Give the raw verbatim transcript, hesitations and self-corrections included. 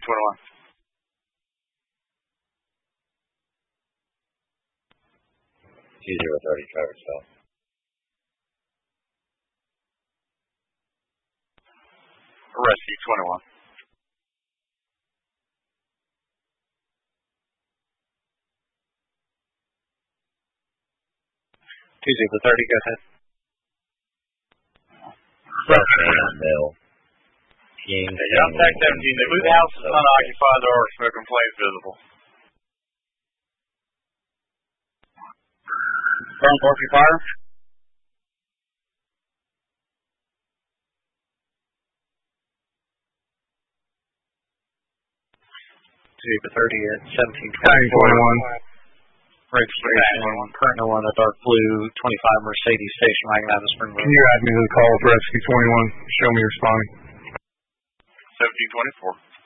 twenty-one. two zero thirty, Traverse South. Rescue twenty-one. two zero thirty, go ahead. South Mill. King. Contact seventeen. They believe the house is unoccupied. There are smoking flames visible. Burn Porky Fire. two thirty at seventeen twenty-one. Registration current oh one, a dark blue twenty-five Mercedes station wagon out of Spring Road. Can you add me to the call for Rescue twenty-one? Show me responding. seventeen twenty-four.